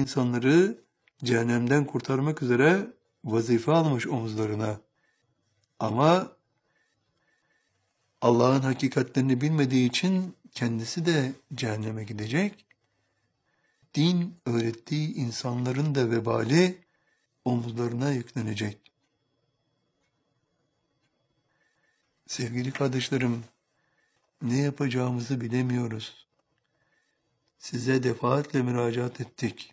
insanları cehennemden kurtarmak üzere vazife almış omuzlarına. Ama Allah'ın hakikatlerini bilmediği için kendisi de cehenneme gidecek. Din öğrettiği insanların da vebali omuzlarına yüklenecek. Sevgili kardeşlerim, ne yapacağımızı bilemiyoruz. Size defaatle müracaat ettik.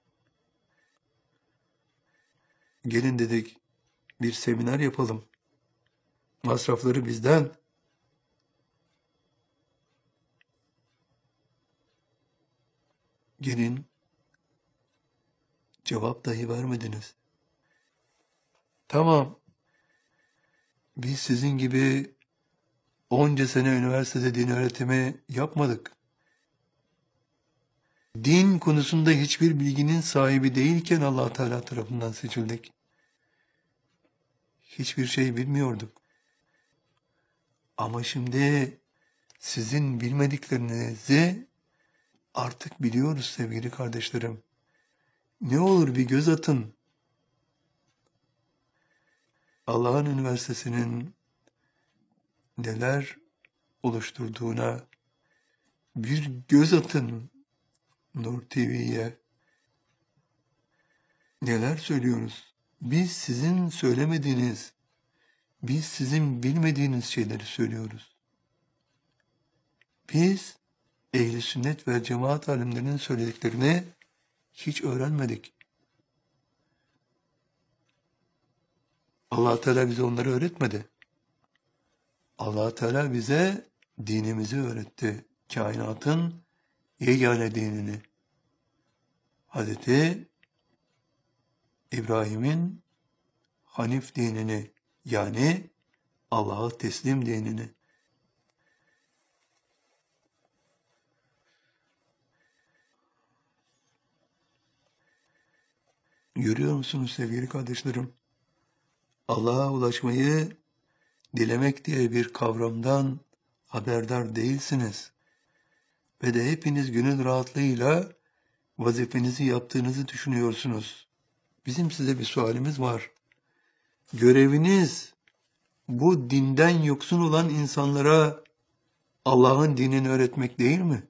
Gelin dedik, bir seminer yapalım. Masrafları bizden. Gelin, cevap dahi vermediniz. Tamam, biz sizin gibi onca sene üniversitede din öğretimi yapmadık. Din konusunda hiçbir bilginin sahibi değilken Allah Teala tarafından seçildik. Hiçbir şey bilmiyorduk. Ama şimdi sizin bilmediklerinizi artık biliyoruz sevgili kardeşlerim. Ne olur bir göz atın. Allah'ın üniversitesinin neler oluşturduğuna bir göz atın Nur TV'ye. Neler söylüyoruz? Biz sizin söylemediğiniz, biz sizin bilmediğiniz şeyleri söylüyoruz. Biz ehl-i sünnet ve cemaat alimlerinin söylediklerini hiç öğrenmedik. Allah Teala bize onları öğretmedi. Allah Teala bize dinimizi öğretti. Kainatın yegane dinini. Hazreti İbrahim'in Hanif dinini, yani Allah'a teslim dinini. Görüyor musunuz sevgili kardeşlerim? Allah'a ulaşmayı dilemek diye bir kavramdan haberdar değilsiniz. Ve de hepiniz gönül rahatlığıyla vazifenizi yaptığınızı düşünüyorsunuz. Bizim size bir sualimiz var. Göreviniz bu dinden yoksun olan insanlara Allah'ın dinini öğretmek değil mi?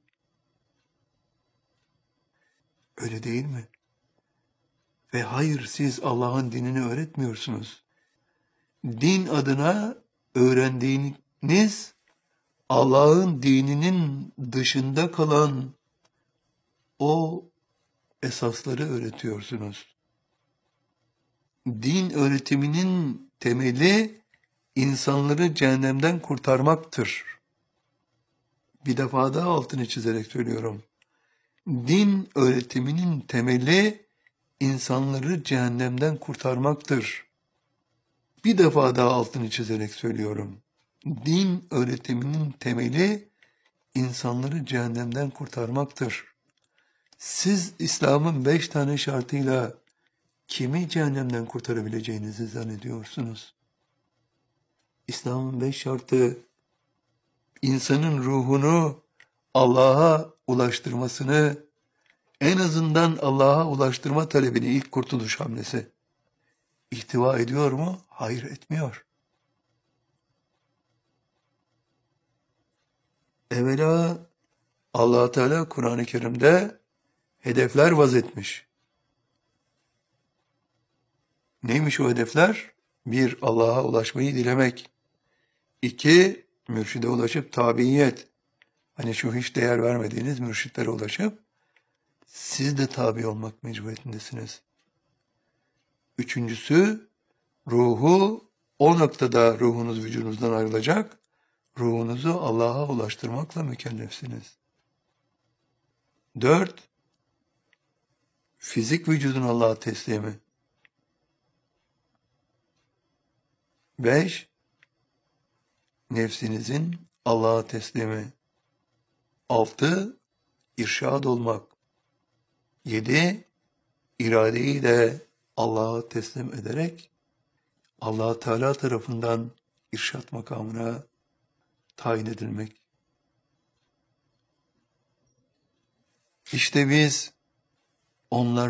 Öyle değil mi? Ve hayır, siz Allah'ın dinini öğretmiyorsunuz. Din adına öğrendiğiniz Allah'ın dininin dışında kalan o esasları öğretiyorsunuz. Din öğretiminin temeli insanları cehennemden kurtarmaktır. Bir defa daha altını çizerek söylüyorum. Din öğretiminin temeli insanları cehennemden kurtarmaktır. Bir defa daha altını çizerek söylüyorum. Din öğretiminin temeli insanları cehennemden kurtarmaktır. Siz İslam'ın 5 tane şartıyla kimi cehennemden kurtarabileceğinizi zannediyorsunuz? İslam'ın 5 şartı insanın ruhunu Allah'a ulaştırmasını, en azından Allah'a ulaştırma talebini, ilk kurtuluş hamlesi ihtiva ediyor mu? Hayır, etmiyor. Evvela Allah Teala Kur'an-ı Kerim'de hedefler vazetmiş. Neymiş o hedefler? 1. Allah'a ulaşmayı dilemek. 2. Mürşide ulaşıp tabiiyet. Hani şu hiç değer vermediğiniz mürşitlere ulaşıp siz de tabi olmak mecburiyetindesiniz. 3. Ruhu o noktada ruhunuz vücudunuzdan ayrılacak. Ruhunuzu Allah'a ulaştırmakla mükellefsiniz. 4. Fizik vücudun Allah'a teslimi. 5. Nefsinizin Allah'a teslimi. 6. İrşad olmak. 7. İradeyi de Allah'a teslim ederek Allah Teala tarafından irşat makamına tayin edilmek. İşte biz onlar